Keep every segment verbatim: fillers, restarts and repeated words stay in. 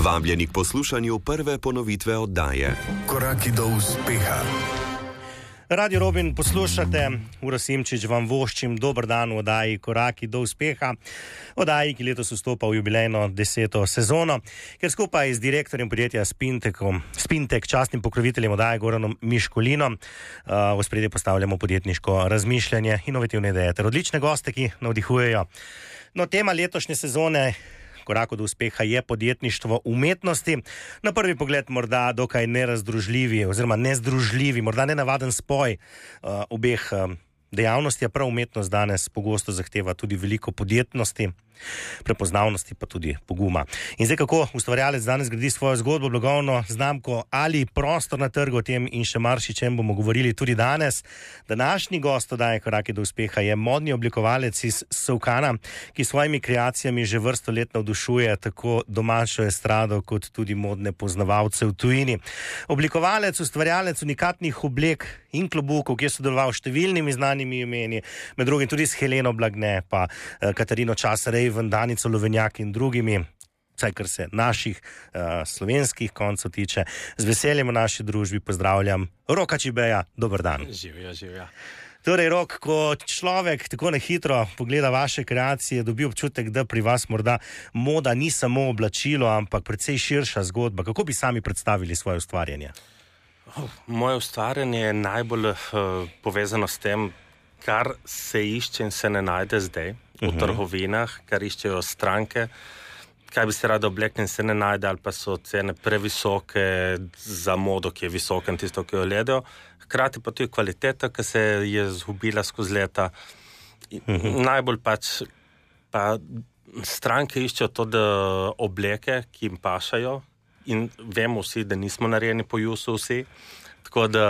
Vabljeni k poslušanju prve ponovitve oddaje Koraki do uspeha. Radio Robin poslušate, Uro Simčič vam voščim dober dan v oddaji Koraki do uspeha, oddaji, ki letos vstopa v jubilejno deseto sezono, ker skupaj z direktorjem podjetja Spintekom, Spintek, častnim pokroviteljem oddaje Goranom Miškulinom, uh, v ospredje postavljamo podjetniško razmišljanje, inovativne ideje ter odlične goste, ki navdihujejo. No, tema letošnje sezone Koraku do uspeha je podjetništvo umetnosti. Na prvi pogled morda dokaj nerazdružljivi oziroma nezdružljivi, morda nenavaden spoj uh, obeh uh, dejavnosti, a prav umetnost danes pogosto zahteva tudi veliko podjetnosti, prepoznavnosti pa tudi poguma. In zdaj, kako ustvarjalec danes gradi svojo zgodbo, blagovno znamko ali prostor na trgu, o tem in še maršičem bomo govorili tudi danes. Današnji gost oddaje Koraki do uspeha je modni oblikovalec iz Solkana, ki s svojimi kreacijami že vrsto let navdušuje tako domačo estrado kot tudi modne poznavalce v tujini. Oblikovalec, ustvarjalec unikatnih oblek in klobukov, ki je sodeloval s številnimi znanimi imeni, med drugim tudi s Heleno Blagne, pa Katarino Časarej, Danico Lovenjak in drugimi, vsaj kar se naših uh, slovenskih koncev tiče. Z veseljem v naši družbi pozdravljam Roka Čibeja. Dober dan. Živijo, živijo. Torej, Rok, ko človek tako na hitro pogleda vaše kreacije, dobi občutek, da pri vas morda moda ni samo oblačilo, ampak precej širša zgodba. Kako bi sami predstavili svoje ustvarjanje? Oh, moje ustvarjanje je najbolj uh, povezano s tem, kar se išče in se ne najde zdaj v uh-huh. trgovinah, kar iščejo stranke, kaj bi se rada oblekli in se ne najde, ali pa so cene previsoke za modo, ki je visoka in tisto, ki jo gledajo. Hkrati pa tudi kvaliteta, ki se je zgubila skozi leta. Uh-huh. Najbolj pač pa stranke iščejo to, da obleke, ki jim pašajo, in vemo vsi, da nismo narejeni po jusu vsi. Tako da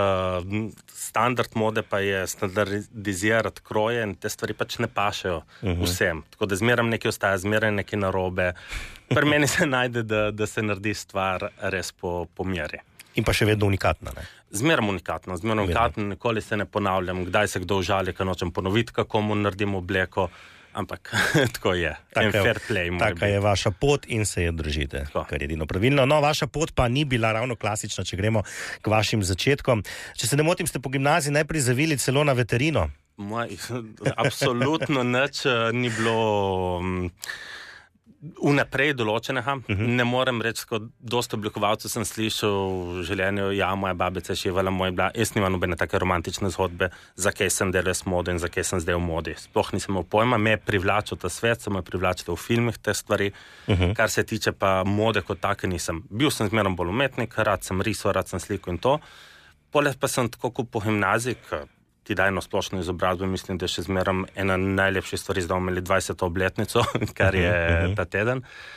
standard mode pa je standardizirati kroje in te stvari pač ne pašajo uh-huh. vsem. Tako da zmeram nekaj ostaja, zmeram nekaj narobe. Pri meni se najde, da, da se naredi stvar res po, po meri. In pa še vedno unikatna, ne? Zmeram unikatna, zmeram unikatna, nikoli se ne ponavljam, kdaj se kdo užali, ko nočem ponoviti, kako mu naredim obleko. Ampak tako je, en fair play. Taka je vaša pot in se je držite, tako, kar je edino pravilno. No, vaša pot pa ni bila ravno klasična, če gremo k vašim začetkom. Če se ne motim, ste po gimnaziji najprej zavili celo na veterino. Moj, absolutno nič ni bilo um, vnaprej določenega. Uh-huh. Ne morem reči, kot dosta oblikovalcev sem slišal v življenju, ja, moja babica je šivala, moj bila, jaz nimam nobene take romantične zgodbe, zakaj sem delal s modo in zakaj sem zdaj v modi. Sploh nisem imel pojma, me je privlačil ta svet, sem me privlačil v filmih te stvari, uh-huh. kar se tiče pa mode kot take nisem. Bil sem zmerom bolj umetnik, rad sem risal, rad sem slikal in to. Poleg pa sem tako kot po gimnaziji, ti daj eno splošno izobrazbo, mislim, da je še zmeram ena najlepših stvari, zdaj bomo imeli dvajseto obletnico, kar je uh-huh. ta teden.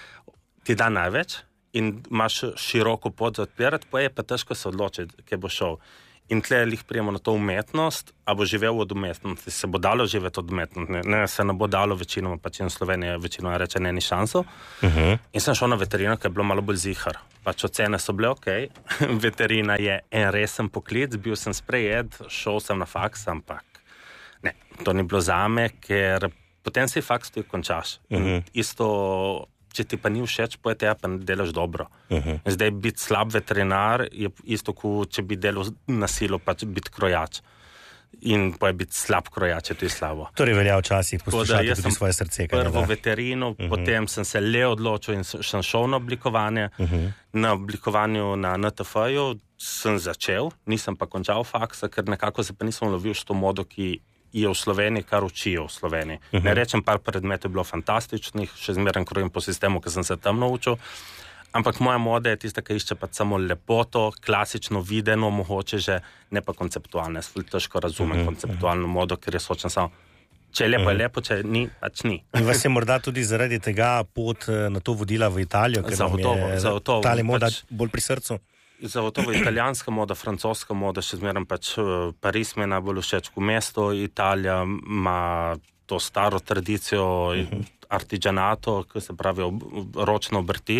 Ti da največ in imaš široko pot za odpirati, pa je pa težko se odločiti, kje bo šel. In tle lih prijemo na to umetnost, a bo živel od umetnosti, se bo dalo živeti od umetnosti, ne, ne se ne bo dalo večinoma, pač in Slovenija večinoma reče, ne ni šanso. Uh-huh. In sem šel na veterino, ki je bilo malo bolj zihar. Pač ocene so bile ok, veterina je en resen poklic, bil sem sprejet, šel sem na faks, ampak ne, to ni bilo zame, ker potem si faks tudi končaš. Uh-huh. Isto, če ti pa ni všeč, poje te pa ne delaš dobro. Uh-huh. Zdaj biti slab veterinar je isto, kot če bi delal na silo, pač biti krojač. In pa je biti slab krojač, je tudi slabo. Torej velja včasih poslušati tudi svoje srce. Prvo veterino, uh-huh. potem sem se le odločil in sem šel na oblikovanje. Uh-huh. Na oblikovanju na en te fe-ju sem začel, nisem pa končal faksa, ker nekako se pa nisem lovil s to modo, ki je v Sloveniji, kar učijo v Sloveniji. Uh-huh. Ne rečem, par predmetov je bilo fantastičnih, še zmeraj krojim po sistemu, ki sem se tam naučil, ampak moja moda je tista, ki išče pa samo lepoto, klasično videno, mogoče že, ne pa konceptualne. Težko razumem uh-huh. konceptualno modo, ker je sočen samo, če je lepo, uh-huh. je lepo, če ni, pač ni. In vas je morda tudi zaradi tega pot na to vodila v Italijo, ker vam je ta moda pač bolj pri srcu? Zagotovo italijanska moda, francoska moda, še zmeraj pač Pariz mi je najbolj všeč v mesto, Italija ima to staro tradicijo, uh-huh. artigianato, ki se pravi ročno obrti.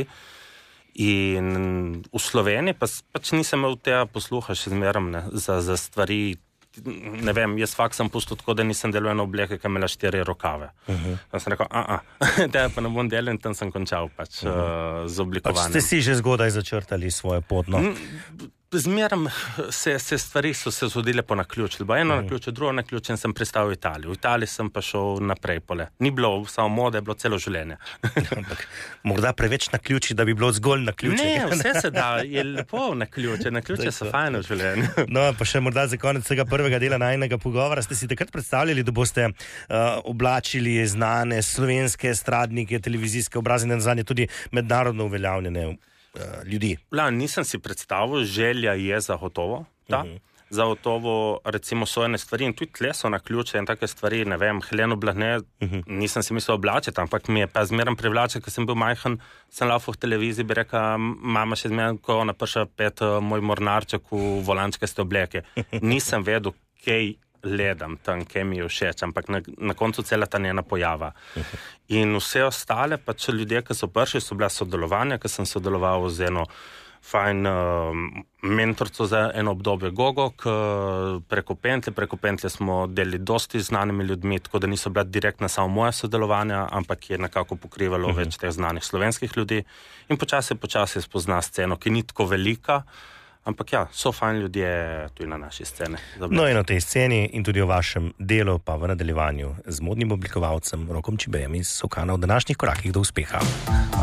In v Sloveniji pa, pač nisem imel tega posluha še zmeraj za, za stvari ne vem, jaz fakt sem pustil tako, da nisem delal eno obleke, ki imela štiri rokave. Uh-huh. Tam sem rekel, a, a, da pa ne bom delal in tam sem končal pač uh-huh. uh, z oblikovanjem. Pač ste si že zgodaj začrtali svoje pot, no? Zmeram se, se stvari so se zgodile po naključju. Eno uh-huh. naključje, drugo naključje in sem pristal v Italiji. V Italiji sem pa šel naprej pole. Ni bilo samo mode, je bilo celo življenje. Ampak morda preveč naključji, da bi bilo zgolj naključje. Ne, vse se da, je lepo naključje. Naključje so fajne v življenju. No, pa še morda za konec tega prvega dela najinega pogovora. Ste si takrat predstavljali, da boste uh, oblačili znane slovenske estradnike, televizijske obraze, ne nazadnje tudi mednarodno uveljavljene ljudi? La, nisem si predstavil, želja je zagotovo, da. Uh-huh. Zagotovo, recimo, so ene stvari in tudi tle so na ključe in take stvari, ne vem, Heleno Blagne, uh-huh. nisem si mislil oblačiti, ampak mi je pa zmeraj privlačil, ker sem bil majhen, sem laufal v televiziji, bi rekel, mama še zmeraj, ko ona prša pet uh, moj mornarček v volančkaste obleke. Nisem vedel, kaj ledam tam, kaj mi je všeč, ampak na, na koncu cela ta njena pojava. In vse ostale, pa če ljudje, ki so prišli, so bila sodelovanja, ki sem sodeloval z eno fajn uh, mentorco za eno obdobje Gogo, k preko Pentlje, preko Pentlje smo delili dosti znanimi ljudmi, tako da niso bila direktna samo moja sodelovanja, ampak je nekako pokrivalo uh-huh. več teh znanih slovenskih ljudi in počasi, počasi spozna sceno, ki ni tako velika, ampak ja, so fajn ljudje tudi na naši sceni. No in o tej sceni in tudi o vašem delu pa v nadaljevanju z modnim oblikovalcem Rokom Čibejem iz Sokana v današnjih korakih do uspeha.